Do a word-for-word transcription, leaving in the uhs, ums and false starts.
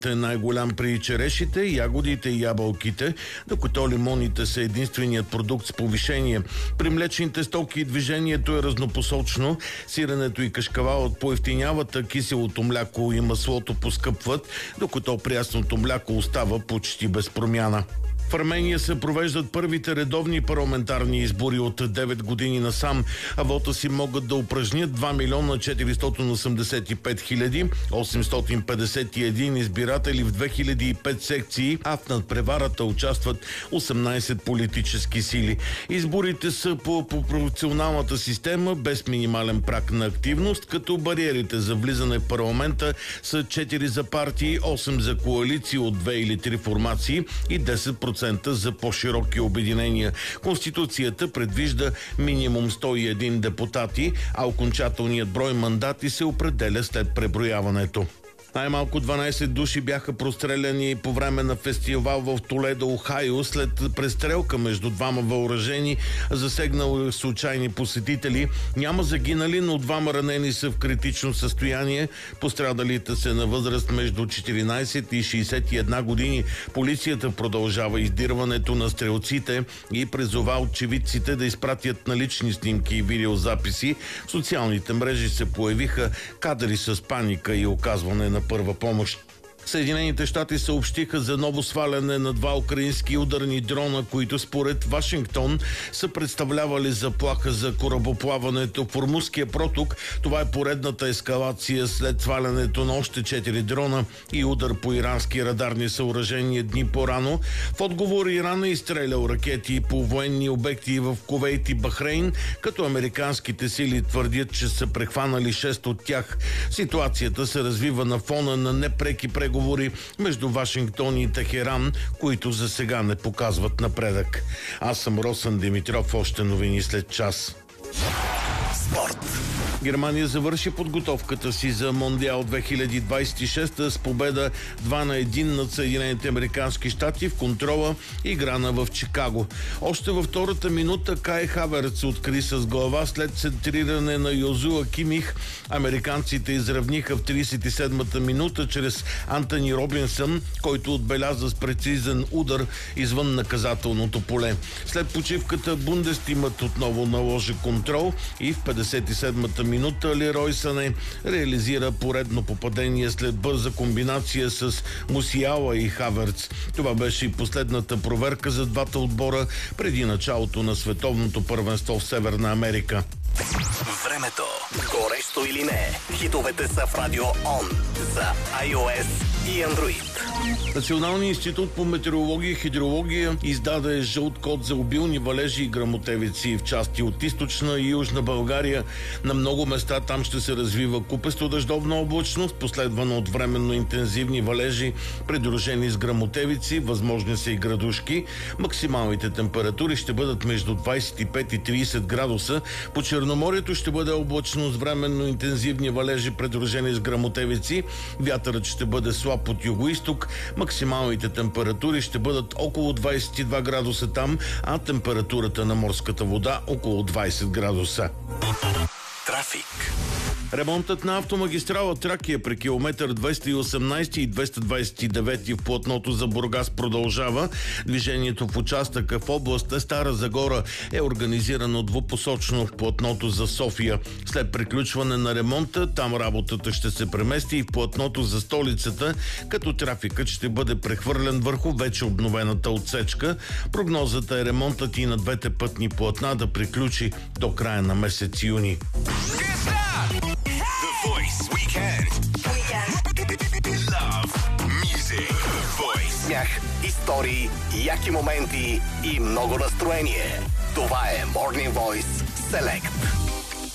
е най-голям при черешите, ягодите и ябълките, докато лимоните са единственият продукт с повишение. При млечните стоки движението е разнопосочно. Сиренето и кашкавалът поевтиняват, а киселото мляко и маслото поскъпват, докато прясното мляко остава почти без промяна. В Армения се провеждат първите редовни парламентарни избори от девет години насам, а вота си могат да упражнят два милиона четиристотин осемдесет и пет хиляди осемстотин петдесет и един избиратели в две хиляди и пет секции, а в надпреварата участват осемнайсет политически сили. Изборите са по пропорционалната система без минимален праг на активност, като бариерите за влизане в парламента са четири за партии, осем за коалиции от две или три формации и десет процента за по-широки обединения. Конституцията предвижда минимум сто и един депутати, а окончателният брой мандати се определя след преброяването. Най-малко дванайсет души бяха простреляни по време на фестивал в Толедо, Охайо, след престрелка между двама въоръжени, засегнали случайни посетители. Няма загинали, но двама ранени са в критично състояние. Пострадалите са на възраст между четиринайсет и шейсет и една години. Полицията продължава издирването на стрелците и призова очевидците да изпратят налични снимки и видеозаписи. В социалните мрежи се появиха кадри с паника и оказване на първа помощ. Съединените щати съобщиха за ново сваляне на два украински ударни дрона, които според Вашингтон са представлявали заплаха за корабоплаването в Ормузския проток. Това е поредната ескалация след свалянето на още четири дрона и удар по ирански радарни съоръжения дни по-рано. В отговор Иран е изстрелял ракети по военни обекти в Кувейт и Бахрейн, като американските сили твърдят, че са прехванали шест от тях. Ситуацията се развива на фона на непреки преговори говори между Вашингтон и Техеран, които за сега не показват напредък. Аз съм Росен Димитров, още новини след час. Спорт. Германия завърши подготовката си за Мондиал две хиляди двайсет и шеста с победа два на един над Съединените американски щати в контрола, играна в Чикаго. Още във втората минута Кай Хаверц откри с глава след центриране на Йозуа Кимих. Американците изравниха в трийсет и седмата минута чрез Антони Робинсън, който отбеляза с прецизен удар извън наказателното поле. След почивката Бундестимът отново наложи контрол и в петдесет и седмата минута Лерой Сане реализира поредно попадение след бърза комбинация с Мусиала и Хаверц. Това беше и последната проверка за двата отбора преди началото на световното първенство в Северна Америка. Времето. Горещо или не? Хитовете са в Радио Он за iOS и Android. Националният институт по метеорология и хидрология издаде жълт код за обилни валежи и гръмотевици в части от източна и южна България. На много места там ще се развива купесто дъждовна облачност, последвана от временно интензивни валежи, придружени с гръмотевици, възможни са и градушки. Максималните температури ще бъдат между двайсет и пет и трийсет градуса. По Черноморието ще бъде облачно с временно интензивни валежи, придружени с гръмотевици. Вятърът ще бъде слаб от югоизток. Максималните температури ще бъдат около двайсет и два градуса там, а температурата на морската вода около двайсет градуса. Трафик. Ремонтът на автомагистрала Тракия при километър двеста и осемнайсети и двеста двайсет и девети в платното за Бургас продължава. Движението в участъка в областта Стара Загора е организирано двупосочно в платното за София. След приключване на ремонта, там работата ще се премести и в платното за столицата, като трафикът ще бъде прехвърлен върху вече обновената отсечка. Прогнозата е ремонтът и на двете пътни платна да приключи до края на месец юни. Weekend. Love music. Voice. Смях, истории, яки моменти и много настроение. Това е Morning Voice Select.